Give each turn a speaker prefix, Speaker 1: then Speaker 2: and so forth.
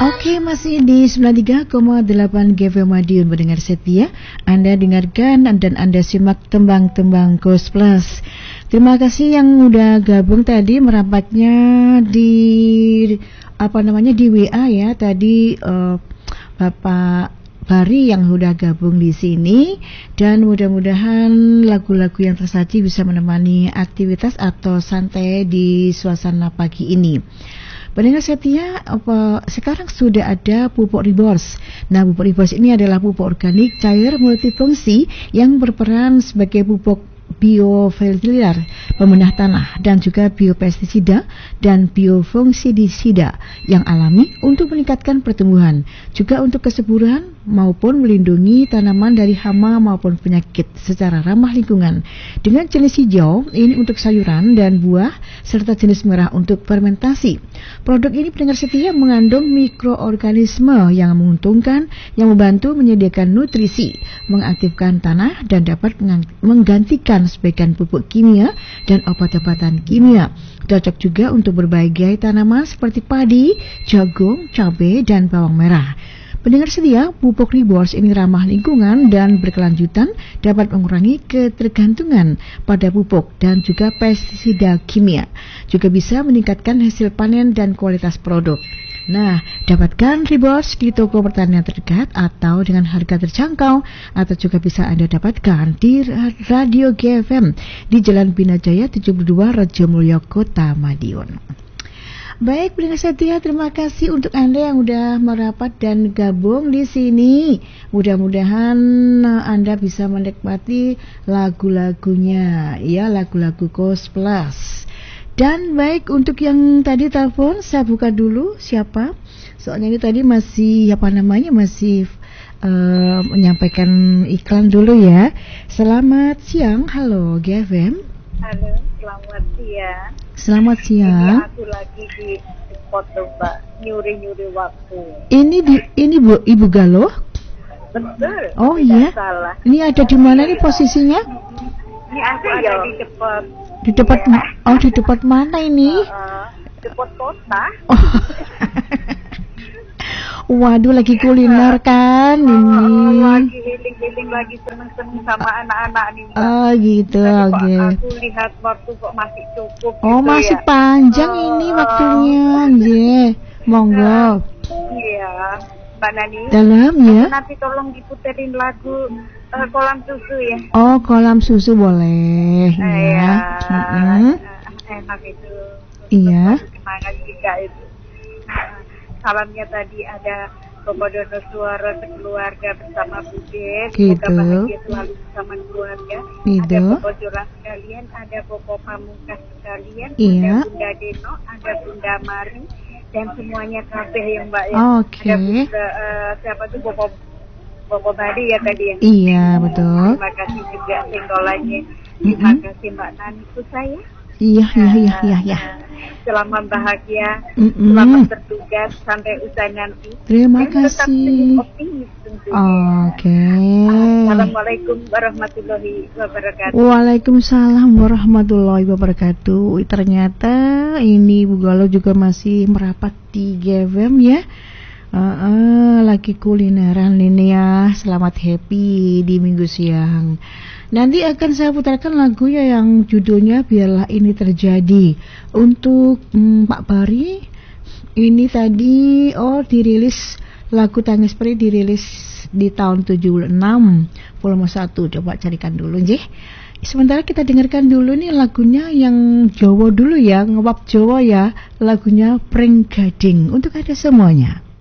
Speaker 1: Oke, masih di 93,8 GFM Madiun mendengar setia. Anda dengarkan dan Anda simak tembang-tembang Ghost Plus. Terima kasih yang udah gabung tadi merapatnya di di WA ya. Tadi Bapak Bari yang udah gabung di sini, dan mudah-mudahan lagu-lagu yang tersaji bisa menemani aktivitas atau santai di suasana pagi ini. Pendengar setia, sekarang sudah ada pupuk Ribors. Nah, pupuk Ribors ini adalah pupuk organik cair multifungsi yang berperan sebagai pupuk biofertilizer, pemenah tanah, dan juga biopestisida dan biofungsidisida yang alami untuk meningkatkan pertumbuhan, juga untuk kesuburan maupun melindungi tanaman dari hama maupun penyakit secara ramah lingkungan. Dengan jenis hijau ini untuk sayuran dan buah, serta jenis merah untuk fermentasi. Produk ini pendengar setia mengandung mikroorganisme yang menguntungkan, yang membantu menyediakan nutrisi, mengaktifkan tanah, dan dapat menggantikan sebagian pupuk kimia dan obat-obatan kimia. Cocok juga untuk berbagai tanaman seperti padi, jagung, cabai, dan bawang merah. Pendengar setia, pupuk Ribors ini ramah lingkungan dan berkelanjutan, dapat mengurangi ketergantungan pada pupuk dan juga pestisida kimia. Juga bisa meningkatkan hasil panen dan kualitas produk. Nah, dapatkan Ribors di toko pertanian terdekat atau dengan harga terjangkau, atau juga bisa Anda dapatkan di Radio GFM di Jalan Binajaya 72 Rejomulyo, Kota Madiun. Baik, pendengar setia, terima kasih untuk Anda yang udah merapat dan gabung di sini. Mudah-mudahan Anda bisa menikmati lagu-lagunya, ya, lagu-lagu Ghost Plus. Dan baik, untuk yang tadi telepon, saya buka dulu siapa. Soalnya ini tadi masih menyampaikan iklan dulu ya. Selamat siang, halo GFM.
Speaker 2: Halo, selamat siang.
Speaker 1: Selamat siang.
Speaker 2: Ini aku lagi di foto Mbak, nyuri waktu.
Speaker 1: Ini Bu, Ibu Galuh?
Speaker 2: Betul.
Speaker 1: Oh iya.
Speaker 2: Salah.
Speaker 1: Ini ada di mana nih posisinya?
Speaker 2: Ini aku ada di depan.
Speaker 1: Di depan mana ini?
Speaker 2: Depan kota.
Speaker 1: Oh. Waduh, lagi kuliner kan ini.
Speaker 2: Lagi healing, lagi seneng-seneng sama anak-anak nih Mbak.
Speaker 1: Oh gitu, oke.
Speaker 2: Aku lihat waktu kok masih cukup.
Speaker 1: Oh gitu, masih ya? Panjang ini waktunya, nggih. Monggo.
Speaker 2: Iya, Mbak Nani.
Speaker 1: Dalam ya.
Speaker 2: Nanti tolong diputerin lagu Kolam Susu ya.
Speaker 1: Oh, Kolam Susu boleh.
Speaker 2: Iya. Enak itu.
Speaker 1: Iya.
Speaker 2: Semangat juga itu. Salamnya tadi ada Bapak Dono Suara sekeluarga bersama Bude.
Speaker 1: Gitu.
Speaker 2: Semoga bahagia selalu bersama keluarga.
Speaker 1: Gitu.
Speaker 2: Ada Bapak Jurang sekalian, ada Bapak Pamungkas sekalian,
Speaker 1: iya.
Speaker 2: Ada Bunda Deno, ada Bunda Mari, dan semuanya kabeh yang Mbak ya.
Speaker 1: Oke.
Speaker 2: Ada Bunda, siapa tuh Bapak Bari ya tadi ya.
Speaker 1: Iya, betul.
Speaker 2: Terima kasih juga singgolannya. Terima kasih Mbak Naniku saya.
Speaker 1: Iya.
Speaker 2: Selamat bahagia, selamat bertugas sampai usai nanti.
Speaker 1: Terima
Speaker 2: kasih. Tetap optimis tentunya.
Speaker 1: Oke.
Speaker 2: Assalamualaikum warahmatullahi wabarakatuh.
Speaker 1: Waalaikumsalam warahmatullahi wabarakatuh. Ternyata ini Bu Galuh juga masih merapat di GFM ya. Lagi kulineran ini ya. Selamat happy di minggu siang. Nanti akan saya putarkan lagu ya yang judulnya Biarlah Ini Terjadi. Untuk Pak Bari, ini tadi dirilis lagu Tangis Peri, dirilis di tahun 76 volume 1. Coba carikan dulu nggih. Sementara kita dengarkan dulu nih lagunya yang Jawa dulu ya, ngewap Jawa ya. Lagunya Pring Gading untuk ada semuanya.